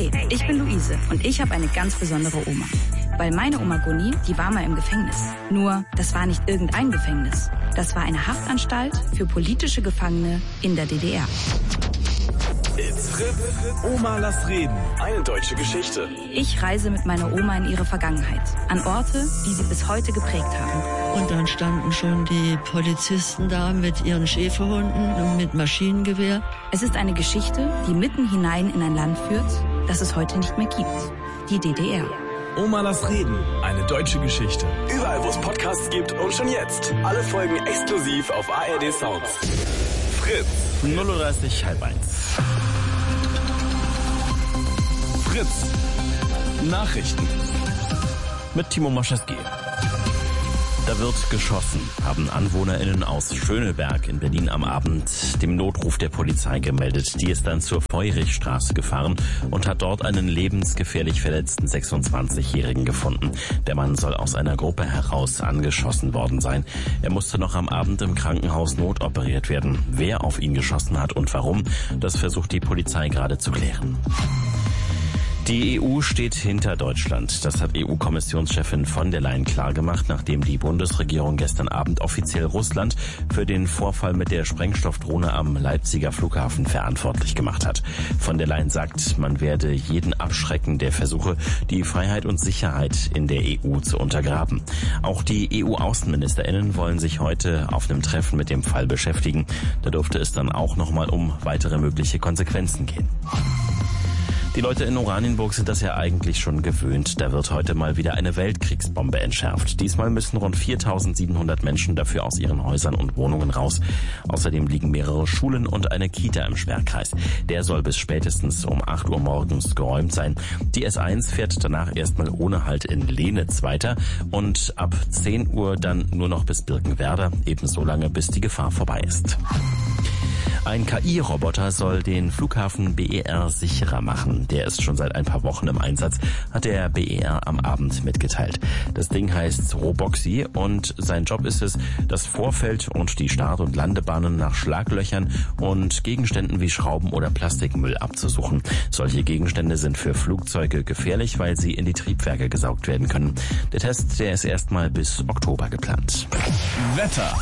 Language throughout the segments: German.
Hey, ich bin Luise und ich habe eine ganz besondere Oma. Weil meine Oma Goni, die war mal im Gefängnis. Nur, das war nicht irgendein Gefängnis. Das war eine Haftanstalt für politische Gefangene in der DDR. It's Fritz. Oma, lass reden. Eine deutsche Geschichte. Ich reise mit meiner Oma in ihre Vergangenheit. An Orte, die sie bis heute geprägt haben. Und dann standen schon die Polizisten da mit ihren Schäferhunden und mit Maschinengewehr. Es ist eine Geschichte, die mitten hinein in ein Land führt, das es heute nicht mehr gibt. Die DDR. Oma, lass reden. Eine deutsche Geschichte. Überall, wo es Podcasts gibt und schon jetzt. Alle Folgen exklusiv auf ARD Sounds. Fritz. 0:30 Uhr, 12:30. Fritz. Nachrichten. Mit Timo Moschewski. Da wird geschossen, haben AnwohnerInnen aus Schöneberg in Berlin am Abend dem Notruf der Polizei gemeldet. Die ist dann zur Feurichstraße gefahren und hat dort einen lebensgefährlich verletzten 26-Jährigen gefunden. Der Mann soll aus einer Gruppe heraus angeschossen worden sein. Er musste noch am Abend im Krankenhaus notoperiert werden. Wer auf ihn geschossen hat und warum, das versucht die Polizei gerade zu klären. Die EU steht hinter Deutschland. Das hat EU-Kommissionschefin von der Leyen klargemacht, nachdem die Bundesregierung gestern Abend offiziell Russland für den Vorfall mit der Sprengstoffdrohne am Leipziger Flughafen verantwortlich gemacht hat. Von der Leyen sagt, man werde jeden abschrecken, der versuche, die Freiheit und Sicherheit in der EU zu untergraben. Auch die EU-AußenministerInnen wollen sich heute auf einem Treffen mit dem Fall beschäftigen. Da dürfte es dann auch nochmal um weitere mögliche Konsequenzen gehen. Die Leute in Oranienburg sind das ja eigentlich schon gewöhnt. Da wird heute mal wieder eine Weltkriegsbombe entschärft. Diesmal müssen rund 4.700 Menschen dafür aus ihren Häusern und Wohnungen raus. Außerdem liegen mehrere Schulen und eine Kita im Sperrkreis. Der soll bis spätestens um 8 Uhr morgens geräumt sein. Die S1 fährt danach erstmal ohne Halt in Lenitz weiter und ab 10 Uhr dann nur noch bis Birkenwerder, ebenso lange bis die Gefahr vorbei ist. Ein KI-Roboter soll den Flughafen BER sicherer machen. Der ist schon seit ein paar Wochen im Einsatz, hat der BER am Abend mitgeteilt. Das Ding heißt Roboxy und sein Job ist es, das Vorfeld und die Start- und Landebahnen nach Schlaglöchern und Gegenständen wie Schrauben oder Plastikmüll abzusuchen. Solche Gegenstände sind für Flugzeuge gefährlich, weil sie in die Triebwerke gesaugt werden können. Der Test, der ist erstmal bis Oktober geplant. Wetter.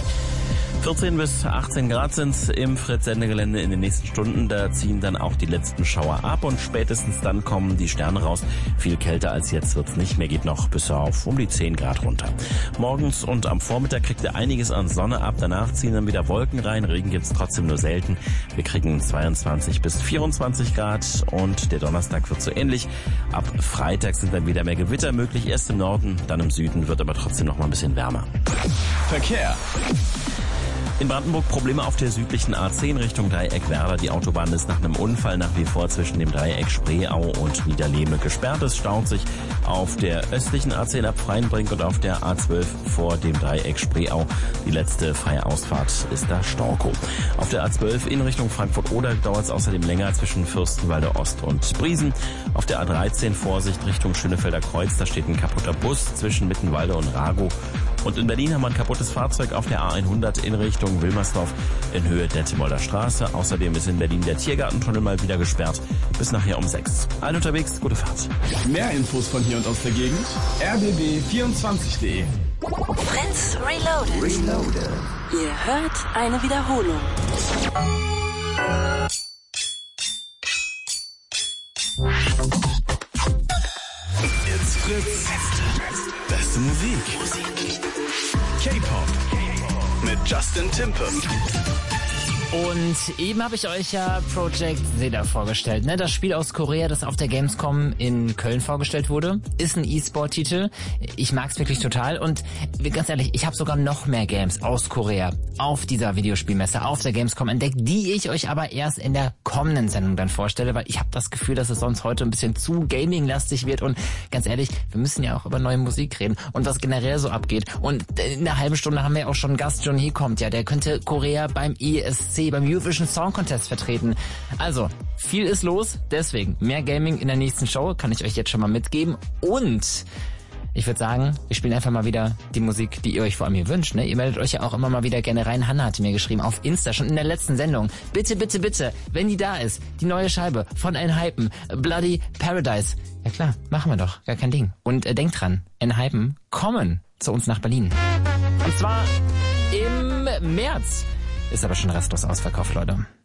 14 bis 18 Grad sind's im Fritz-Sendegelände in den nächsten Stunden. Da ziehen dann auch die letzten Schauer ab und spätestens dann kommen die Sterne raus. Viel kälter als jetzt wird's nicht mehr, geht noch bis auf um die 10 Grad runter. Morgens und am Vormittag kriegt ihr einiges an Sonne ab. Danach ziehen dann wieder Wolken rein. Regen gibt's trotzdem nur selten. Wir kriegen 22 bis 24 Grad und der Donnerstag wird so ähnlich. Ab Freitag sind dann wieder mehr Gewitter möglich. Erst im Norden, dann im Süden, wird aber trotzdem noch mal ein bisschen wärmer. Verkehr. In Brandenburg Probleme auf der südlichen A10 Richtung Dreieck Werder. Die Autobahn ist nach einem Unfall nach wie vor zwischen dem Dreieck Spreeau und Niederlehme gesperrt. Es staut sich auf der östlichen A10 ab Freienbrink und auf der A12 vor dem Dreieck Spreeau. Die letzte freie Ausfahrt ist da Storkow. Auf der A12 in Richtung Frankfurt-Oder dauert es außerdem länger zwischen Fürstenwalde Ost und Briesen. Auf der A13 Vorsicht Richtung Schönefelder Kreuz. Da steht ein kaputter Bus zwischen Mittenwalde und Ragow. Und in Berlin haben wir ein kaputtes Fahrzeug auf der A100 in Richtung Wilmersdorf in Höhe der Detmolder Straße. Außerdem ist in Berlin der Tiergartentunnel mal wieder gesperrt. Bis nachher um 6. Allen unterwegs, gute Fahrt. Mehr Infos von hier und aus der Gegend. rbb24.de. Fritz Reloaded. Ihr hört eine Wiederholung. It's Fritz. Beste Musik. K-Pop. Mit Justin Timpe. Und eben habe ich euch ja Project Zeta vorgestellt, ne? Das Spiel aus Korea, das auf der Gamescom in Köln vorgestellt wurde, ist ein E-Sport-Titel. Ich mag's wirklich total und ganz ehrlich, ich habe sogar noch mehr Games aus Korea auf dieser Videospielmesse, auf der Gamescom entdeckt, die ich euch aber erst in der kommenden Sendung dann vorstelle, weil ich habe das Gefühl, dass es sonst heute ein bisschen zu gaming-lastig wird und ganz ehrlich, wir müssen ja auch über neue Musik reden und was generell so abgeht. Und in einer halben Stunde haben wir auch schon einen Gast, John Hee kommt, ja, der könnte Korea beim ESC, beim Eurovision Song Contest vertreten. Also, viel ist los, deswegen mehr Gaming in der nächsten Show, kann ich euch jetzt schon mal mitgeben. Und Ich würde sagen, wir spielen einfach mal wieder die Musik, die ihr euch vor allem hier wünscht. Ne? Ihr meldet euch ja auch immer mal wieder gerne rein. Hanna hatte mir geschrieben auf Insta, schon in der letzten Sendung. Bitte, bitte, bitte, wenn die da ist, die neue Scheibe von Enhypen, Bloody Paradise. Ja klar, machen wir doch, gar kein Ding. Und denkt dran, Enhypen kommen zu uns nach Berlin. Und zwar im März. Ist aber schon restlos ausverkauft, Leute.